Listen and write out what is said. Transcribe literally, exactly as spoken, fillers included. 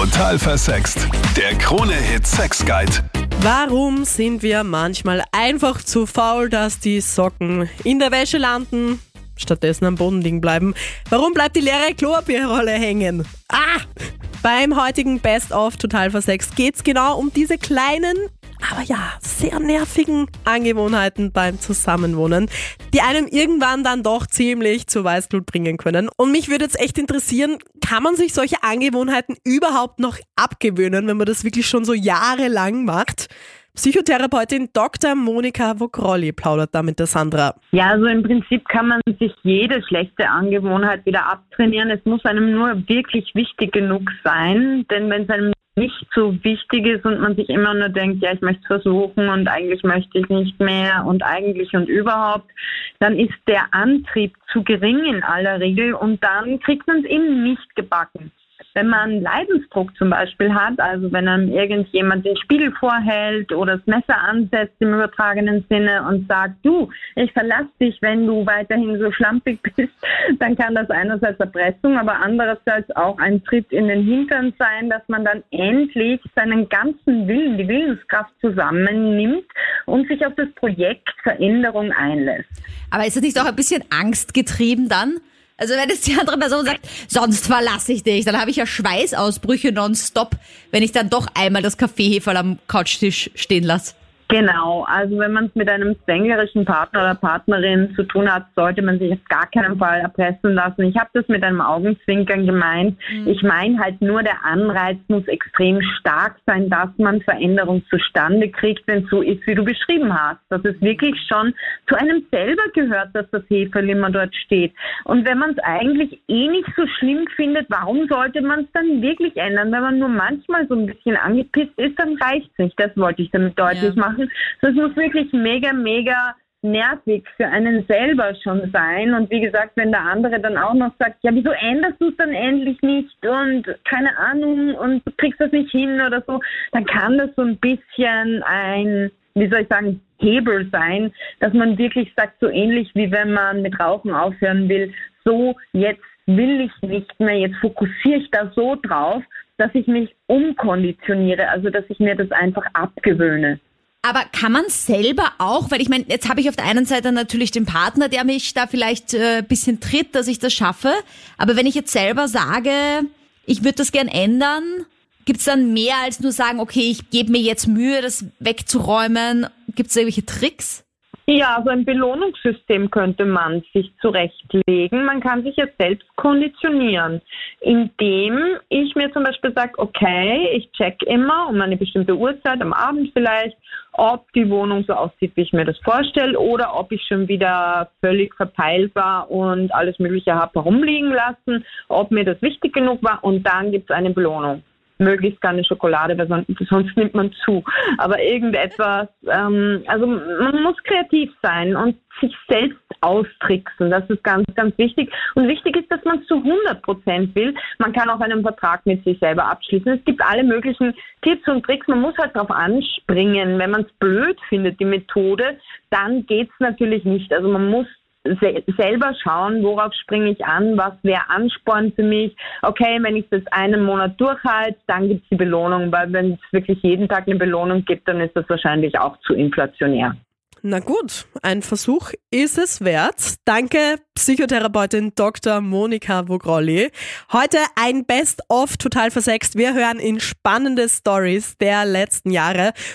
Total versext. Der Krone-Hit Sex Guide. Warum sind wir manchmal einfach zu faul, dass die Socken in der Wäsche landen, stattdessen am Boden liegen bleiben? Warum bleibt die leere Klopapierrolle hängen? Ah! Beim heutigen Best-of Total versext geht's genau um diese kleinen, aber ja, sehr nervigen Angewohnheiten beim Zusammenwohnen, die einem irgendwann dann doch ziemlich zur Weißglut bringen können. Und mich würde jetzt echt interessieren, kann man sich solche Angewohnheiten überhaupt noch abgewöhnen, wenn man das wirklich schon so jahrelang macht? Psychotherapeutin Doktor Monika Vogrolli plaudert da mit der Sandra. Ja, also im Prinzip kann man sich jede schlechte Angewohnheit wieder abtrainieren. Es muss einem nur wirklich wichtig genug sein, denn wenn es einem nicht so wichtig ist und man sich immer nur denkt, ja, ich möchte es versuchen und eigentlich möchte ich nicht mehr und eigentlich und überhaupt, dann ist der Antrieb zu gering in aller Regel und dann kriegt man es eben nicht gebacken. Wenn man Leidensdruck zum Beispiel hat, also wenn einem irgendjemand den Spiegel vorhält oder das Messer ansetzt im übertragenen Sinne und sagt, du, ich verlasse dich, wenn du weiterhin so schlampig bist, dann kann das einerseits Erpressung, aber andererseits auch ein Tritt in den Hintern sein, dass man dann endlich seinen ganzen Willen, die Willenskraft zusammennimmt und sich auf das Projekt Veränderung einlässt. Aber ist das nicht auch ein bisschen angstgetrieben dann? Also wenn jetzt die andere Person sagt, sonst verlasse ich dich, dann habe ich ja Schweißausbrüche nonstop, wenn ich dann doch einmal das Kaffeeheferl am Couchtisch stehen lasse. Genau, also wenn man es mit einem zwängerischen Partner oder Partnerin zu tun hat, sollte man sich auf gar keinen Fall erpressen lassen. Ich habe das mit einem Augenzwinkern gemeint. Mhm. Ich meine halt nur, der Anreiz muss extrem stark sein, dass man Veränderung zustande kriegt, wenn es so ist, wie du beschrieben hast. Dass es wirklich schon zu einem selber gehört, dass das Heferl immer dort steht. Und wenn man es eigentlich eh nicht so schlimm findet, warum sollte man es dann wirklich ändern? Wenn man nur manchmal so ein bisschen angepisst ist, dann reicht es nicht. Das wollte ich damit deutlich ja. machen. Das muss wirklich mega, mega nervig für einen selber schon sein. Und wie gesagt, wenn der andere dann auch noch sagt, ja, wieso änderst du es dann endlich nicht und keine Ahnung und du kriegst das nicht hin oder so, dann kann das so ein bisschen ein, wie soll ich sagen, Hebel sein, dass man wirklich sagt, so ähnlich wie wenn man mit Rauchen aufhören will, so jetzt will ich nicht mehr, jetzt fokussiere ich da so drauf, dass ich mich umkonditioniere, also dass ich mir das einfach abgewöhne. Aber kann man selber auch, weil ich meine, jetzt habe ich auf der einen Seite natürlich den Partner, der mich da vielleicht äh, ein bisschen tritt, dass ich das schaffe. Aber wenn ich jetzt selber sage, ich würde das gern ändern, gibt es dann mehr als nur sagen, okay, ich gebe mir jetzt Mühe, das wegzuräumen? Gibt es irgendwelche Tricks? Ja, so ein Belohnungssystem könnte man sich zurechtlegen. Man kann sich jetzt selbst konditionieren, indem ich mir zum Beispiel sage, okay, ich check immer um eine bestimmte Uhrzeit, am Abend vielleicht, ob die Wohnung so aussieht, wie ich mir das vorstelle, oder ob ich schon wieder völlig verpeilt war und alles Mögliche habe herumliegen lassen, ob mir das wichtig genug war, und dann gibt es eine Belohnung. Möglichst keine Schokolade, weil sonst, sonst nimmt man zu. Aber irgendetwas, ähm, also man muss kreativ sein und sich selbst austricksen. Das ist ganz, ganz wichtig. Und wichtig ist, dass man es zu hundert Prozent will. Man kann auch einen Vertrag mit sich selber abschließen. Es gibt alle möglichen Tipps und Tricks. Man muss halt darauf anspringen. Wenn man es blöd findet, die Methode, dann geht es natürlich nicht. Also man muss selber schauen, worauf springe ich an, was wäre Ansporn für mich. Okay, wenn ich das einen Monat durchhalte, dann gibt es die Belohnung, weil wenn es wirklich jeden Tag eine Belohnung gibt, dann ist das wahrscheinlich auch zu inflationär. Na gut, ein Versuch ist es wert. Danke, Psychotherapeutin Doktor Monika Vogrolli. Heute ein Best-of Total versext. Wir hören in spannende Stories der letzten Jahre